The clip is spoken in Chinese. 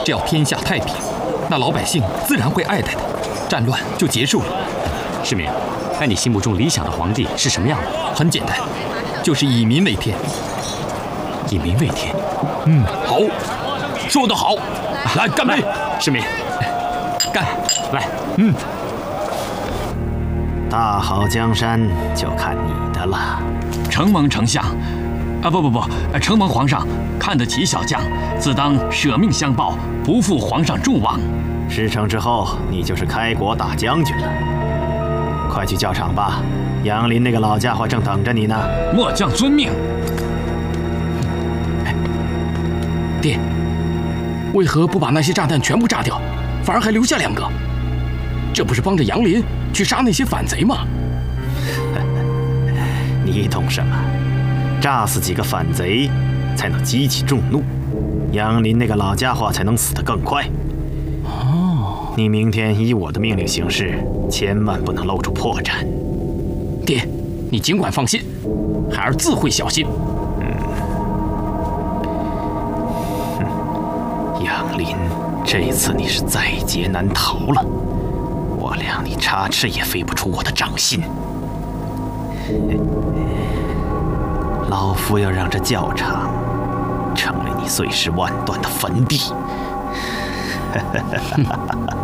只要天下太平，那老百姓自然会爱戴的，战乱就结束了。 世民，那你心目中理想的皇帝是什么样的？ 很简单，就是以民为天。 以民为天。 好，说得好，来干杯！ 世民， 干！ 来， 大好江山就看你的了。 承蒙丞相，不，承蒙皇上看得起小将，自当舍命相报，不负皇上众望。 事成之后，你就是开国大将军了。快去教场吧，杨林那个老家伙正等着你呢。 末将遵命。 爹，为何不把那些炸弹全部炸掉，反而还留下2个？这不是帮着杨林去杀那些反贼吗？ 你懂什么？炸死几个反贼，才能激起众怒，杨林那个老家伙才能死得更快。哦，你明天依我的命令行事，千万不能露出破绽。 爹，你尽管放心，孩儿自会小心。 杨林，这次你是在劫难逃了，我量你插翅也飞不出我的掌心。老夫要让这教场成为你碎尸万段的坟地。